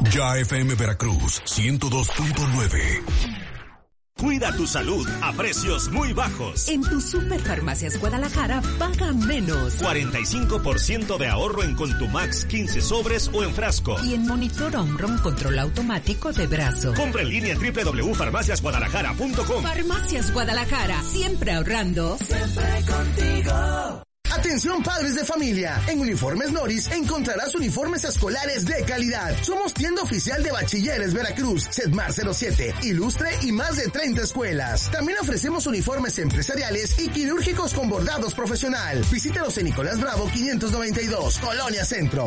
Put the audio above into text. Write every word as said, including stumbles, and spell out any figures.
Ya F M Veracruz, ciento dos punto nueve. Cuida tu salud a precios muy bajos. En tu Superfarmacias Guadalajara paga menos. cuarenta y cinco por ciento de ahorro en Contumax quince sobres o en frasco. Y en Monitor Omron control automático de brazo. Compra en línea en doble u doble u doble u punto farmacias guadalajara punto com. Farmacias Guadalajara, siempre ahorrando. Siempre contigo. Atención padres de familia, en Uniformes Noris encontrarás uniformes escolares de calidad. Somos tienda oficial de Bachilleres Veracruz, Sedmar cero siete, Ilustre y más de treinta escuelas. También ofrecemos uniformes empresariales y quirúrgicos con bordados profesional. Visítanos en Nicolás Bravo quinientos noventa y dos, Colonia Centro.